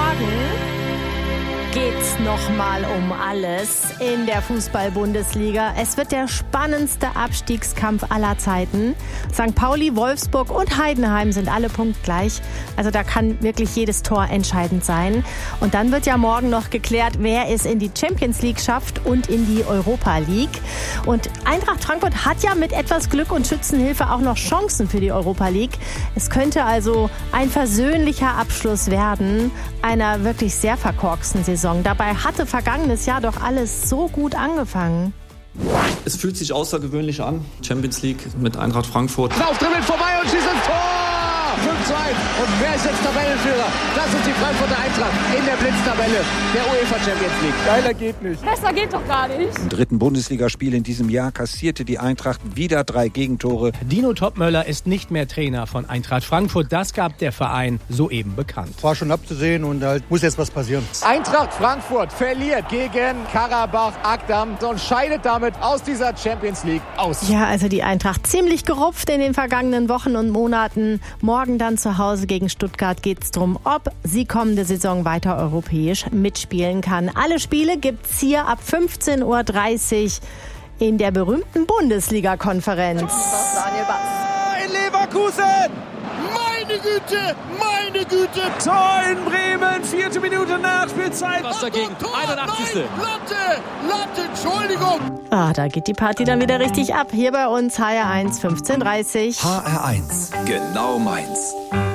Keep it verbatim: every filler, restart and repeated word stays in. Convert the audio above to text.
Geht's nochmal um alles in der Fußball-Bundesliga. Es wird der spannendste Abstiegskampf aller Zeiten. Sankt Pauli, Wolfsburg und Heidenheim sind alle punktgleich. Also da kann wirklich jedes Tor entscheidend sein. Und dann wird ja morgen noch geklärt, wer es in die Champions League schafft und in die Europa League. Und Eintracht Frankfurt hat ja mit etwas Glück und Schützenhilfe auch noch Chancen für die Europa League. Es könnte also ein versöhnlicher Abschluss werden einer wirklich sehr verkorksten Saison. Dabei hatte vergangenes Jahr doch alles so gut angefangen. Es fühlt sich außergewöhnlich an. Champions League mit Eintracht Frankfurt. Laufdribbeln vorbei und schießt ins Tor! fünf zu eins. Und wer ist jetzt Tabellenführer? Das ist die Frankfurter Eintracht in der Blitztabelle der UEFA Champions League. Geiler geht nicht. Besser geht doch gar nicht. Im dritten Bundesligaspiel in diesem Jahr kassierte die Eintracht wieder drei Gegentore. Dino Topmöller ist nicht mehr Trainer von Eintracht Frankfurt. Das gab der Verein soeben bekannt. War schon abzusehen und da muss jetzt was passieren. Eintracht Frankfurt verliert gegen Karabach Akdam und scheidet damit aus dieser Champions League aus. Ja, also die Eintracht ziemlich gerupft in den vergangenen Wochen und Monaten. Morgen dann zu Hause gegen Stuttgart geht es darum, ob sie kommende Saison weiter europäisch mitspielen kann. Alle Spiele gibt's hier ab fünfzehn Uhr dreißig in der berühmten Bundesliga-Konferenz. In Leverkusen! Meine Güte! Meine Güte! Tor in Bremen! Vierte Minute Nachspielzeit. Was dagegen? einundachtzigste Latte! Latte! Entschuldigung! Ah, da geht die Party dann wieder richtig ab. Hier bei uns H R eins fünfzehn Uhr dreißig. H R eins. Genau meins.